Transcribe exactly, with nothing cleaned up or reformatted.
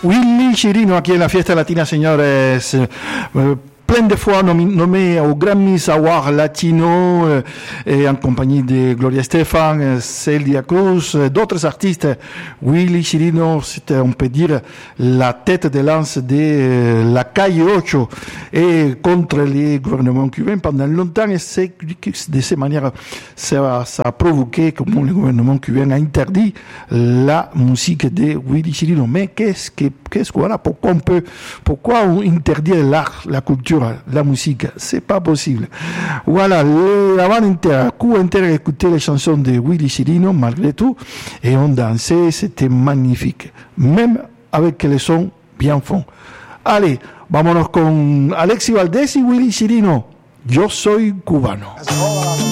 Willy Chirino aquí en la fiesta latina, señores. Eh, plein de fois nommé, nommé aux Grammys Awards Latino euh, et en compagnie de Gloria Estefan, euh, Celia Cruz, euh, d'autres artistes. Willy Chirino, c'était, on peut dire, la tête de lance de euh, la Calle ocho et contre les gouvernements cubains pendant longtemps. Et c'est, de cette manière, ça, ça a provoqué comment le gouvernement cubain a interdit la musique de Willy Chirino. Mais qu'est-ce que, qu'est-ce que, voilà, pourquoi on peut, pourquoi on interdit l'art, la culture, la musique, c'est pas possible. Voilà, la bande entière, coup entier écouter les chansons de Willy Chirino, malgré tout, et on dansait, c'était magnifique, même avec les sons bien fonds. Allez, vámonos con Alexis Valdés y Willy Chirino, Yo soy cubano.